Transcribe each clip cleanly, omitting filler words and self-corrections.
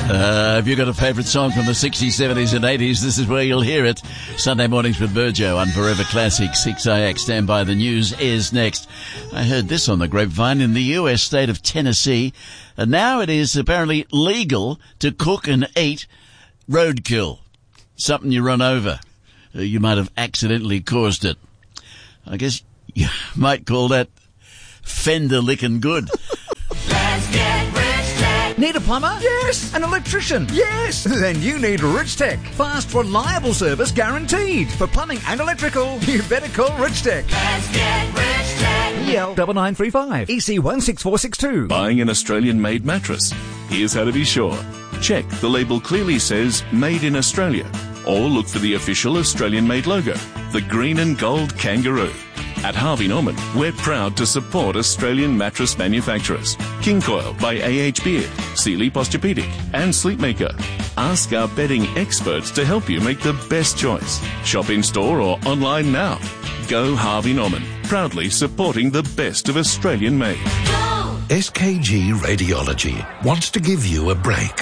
If you've got a favourite song from the 60s, 70s and 80s, this is where you'll hear it. Sunday Mornings with Virgo on Forever Classic. 6IX, Stand By, the news is next. I heard this on the grapevine in the US state of Tennessee. And now it is apparently legal to cook and eat roadkill. Something you run over. You might have accidentally caused it. I guess you might call that fender licking good. Let's get rich tech. Need a plumber? Yes. An electrician? Yes. Then you need Rich Tech. Fast, reliable service guaranteed. For plumbing and electrical, you better call Rich Tech. Let's get rich tech. EL 9935 EC 16462. Buying an Australian-made mattress? Here's how to be sure. Check the label clearly says Made in Australia, or look for the official Australian-made logo, the green and gold kangaroo. At Harvey Norman, we're proud to support Australian mattress manufacturers. King Coil by A.H. Beard, Sealy Posturepedic and Sleepmaker. Ask our bedding experts to help you make the best choice. Shop in store or online now. Go Harvey Norman, proudly supporting the best of Australian made. Go! SKG Radiology wants to give you a break.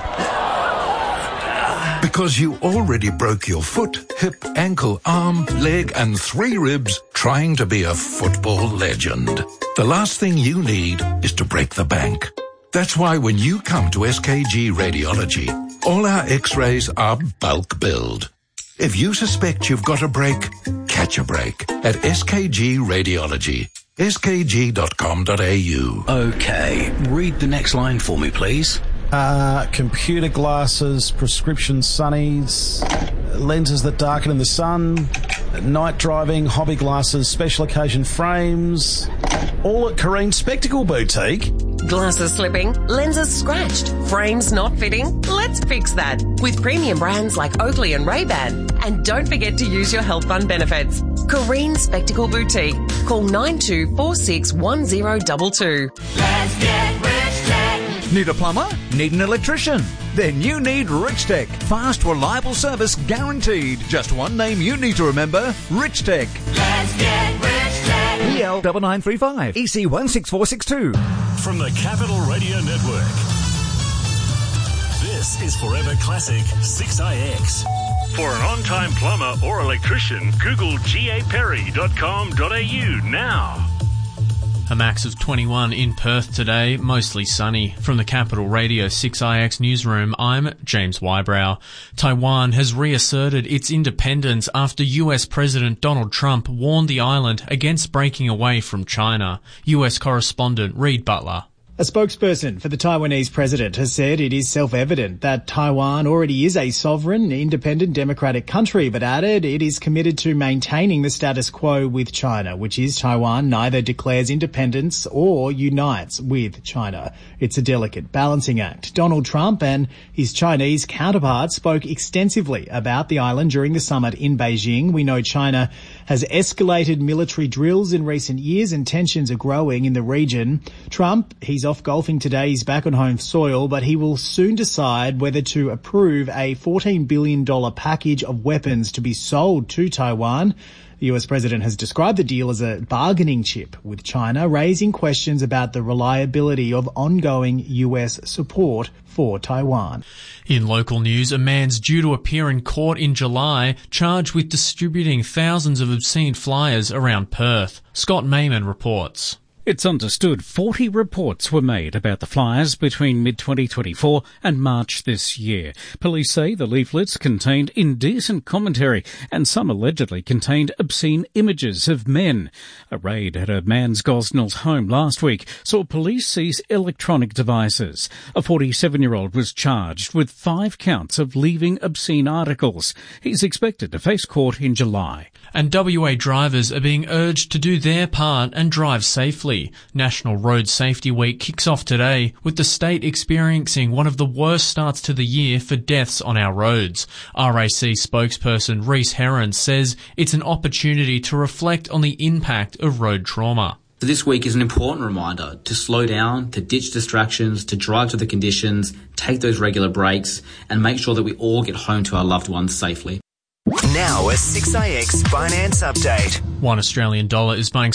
Because you already broke your foot, hip, ankle, arm, leg and 3 ribs trying to be a football legend. The last thing you need is to break the bank. That's why when you come to SKG Radiology, all our x-rays are bulk billed. If you suspect you've got a break, catch a break at SKG Radiology. skg.com.au. Okay, read the next line for me, please. Computer glasses, prescription sunnies, lenses that darken in the sun, night driving, hobby glasses, special occasion frames, all at Careen Spectacle Boutique. Glasses slipping, lenses scratched, frames not fitting? Let's fix that with premium brands like Oakley and Ray-Ban. And don't forget to use your health fund benefits. Careen Spectacle Boutique. Call 92461022. Let's get rich tech. Need a plumber? Need an electrician? Then you need Rich Tech. Fast, reliable service guaranteed. Just one name you need to remember, Rich Tech. Let's get rich tech. EL 9935 EC 16462. From the Capital Radio Network, this is Forever Classic 6IX. For an on-time plumber or electrician, Google gaperry.com.au now. A max of 21 in Perth today, mostly sunny. From the Capital Radio 6IX newsroom, I'm James Wybrow. Taiwan has reasserted its independence after US President Donald Trump warned the island against breaking away from China. US correspondent Reid Butler. A spokesperson for the Taiwanese president has said it is self-evident that Taiwan already is a sovereign, independent, democratic country, but added it is committed to maintaining the status quo with China, which is Taiwan neither declares independence or unites with China. It's a delicate balancing act. Donald Trump and his Chinese counterpart spoke extensively about the island during the summit in Beijing. We know China has escalated military drills in recent years and tensions are growing in the region. Trump, he's off golfing today. He's back on home soil, but he will soon decide whether to approve a $14 billion package of weapons to be sold to Taiwan. The US president has described the deal as a bargaining chip with China, raising questions about the reliability of ongoing US support for Taiwan. In local news, a man's due to appear in court in July, charged with distributing thousands of obscene flyers around Perth. Scott Mayman reports. It's understood 40 reports were made about the flyers between mid-2024 and March this year. Police say the leaflets contained indecent commentary and some allegedly contained obscene images of men. A raid at a man's Gosnells home last week saw police seize electronic devices. A 47-year-old was charged with 5 counts of leaving obscene articles. He's expected to face court in July. And WA drivers are being urged to do their part and drive safely. National Road Safety Week kicks off today, with the state experiencing one of the worst starts to the year for deaths on our roads. RAC spokesperson Reese Heron says it's an opportunity to reflect on the impact of road trauma. So this week is an important reminder to slow down, to ditch distractions, to drive to the conditions, take those regular breaks, and make sure that we all get home to our loved ones safely. Now a 6IX finance update. One Australian dollar is buying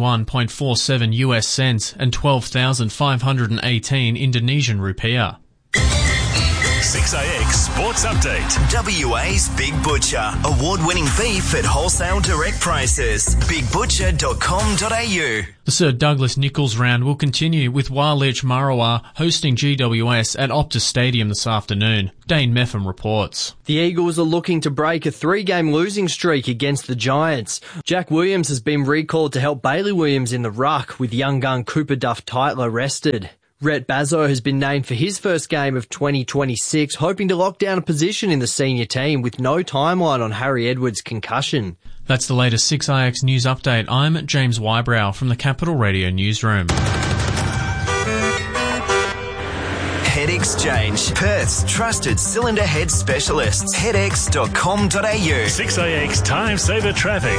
71.47 US cents and 12,518 Indonesian rupiah. 6AX Sports Update. WA's Big Butcher. Award-winning beef at wholesale direct prices. bigbutcher.com.au. The Sir Douglas Nicholls round will continue with Wild Edge Marrawah hosting GWS at Optus Stadium this afternoon. Dane Meffam reports. The Eagles are looking to break a 3-game losing streak against the Giants. Jack Williams has been recalled to help Bailey Williams in the ruck, with young gun Cooper Duff-Tytler rested. Rhett Bazzo has been named for his first game of 2026, hoping to lock down a position in the senior team with no timeline on Harry Edwards' concussion. That's the latest 6IX News Update. I'm James Wybrow from the Capital Radio Newsroom. Head Exchange, Perth's trusted cylinder head specialists. headx.com.au. 6AX Time Saver Traffic.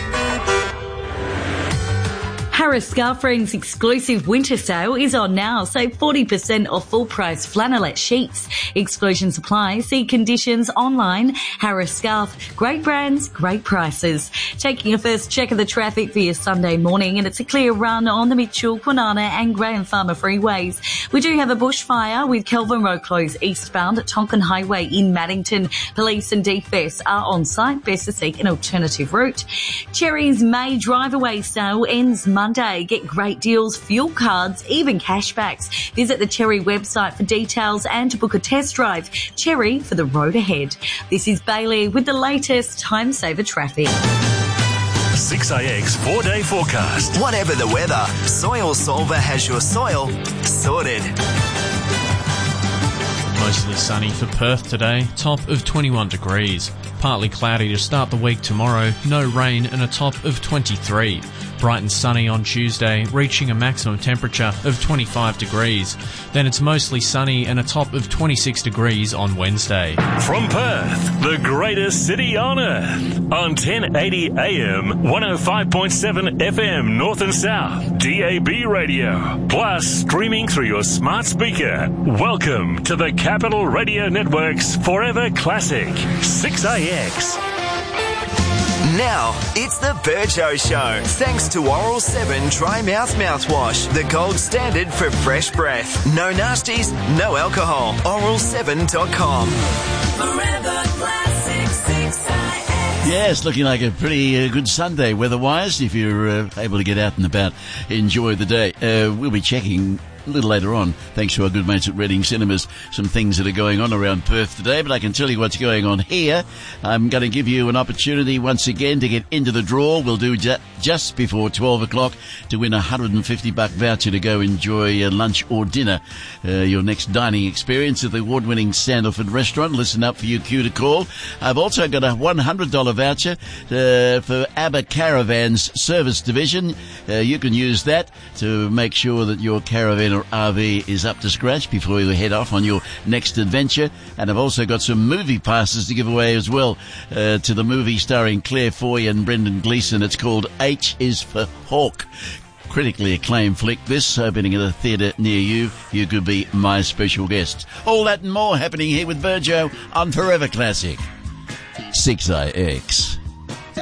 Harris Scarfring's exclusive winter sale is on now. Save 40% off full price flannelette sheets. Exclusion supply. See conditions online. Harris Scarf. Great brands, great prices. Taking your first check of the traffic for your Sunday morning, and it's a clear run on the Mitchell, Kwinana and Graham Farmer freeways. We do have a bushfire with Kelvin Road closed eastbound at Tonkin Highway in Maddington. Police and DFS are on site. Best to seek an alternative route. Cherry's May drive away sale ends Monday. Get great deals, fuel cards, even cashbacks. Visit the Cherry website for details and to book a test drive. Cherry for the road ahead. This is Bailey with the latest Time Saver traffic. 6AX 4-day forecast. Whatever the weather, Soil Solver has your soil sorted. Mostly sunny for Perth today, top of 21 degrees. Partly cloudy to start the week tomorrow, no rain and a top of 23. Bright and sunny on Tuesday, reaching a maximum temperature of 25 degrees. Then it's mostly sunny and a top of 26 degrees on Wednesday. From Perth, the greatest city on earth. On 1080 AM, 105.7 FM North and South, DAB radio. Plus streaming through your smart speaker. Welcome to the Capital Radio Network's Forever Classic, 6AX. Now, it's the Burjo Show. Thanks to Oral 7 Dry Mouth Mouthwash, the gold standard for fresh breath. No nasties, no alcohol. Oral7.com. Forever Classic 6IX. Yes, looking like a pretty good Sunday weather-wise. If you're able to get out and about, enjoy the day. We'll be checking a little later on, thanks to our good mates at Reading Cinemas, some things that are going on around Perth today, but I can tell you what's going on here. I'm going to give you an opportunity once again to get into the draw. We'll do just before 12 o'clock to win a $150 voucher to go enjoy lunch or dinner. Your next dining experience at the award-winning Sandalford restaurant. Listen up for your cue to call. I've also got a $100 voucher for ABBA Caravans Service Division. You can use that to make sure that your caravan or RV is up to scratch before you head off on your next adventure. And I've also got some movie passes to give away as well to the movie starring Claire Foy and Brendan Gleeson. It's called H is for Hawk. Critically acclaimed flick this, opening at a theatre near you. You could be my special guest. All that and more happening here with Burjo on Forever Classic 6IX.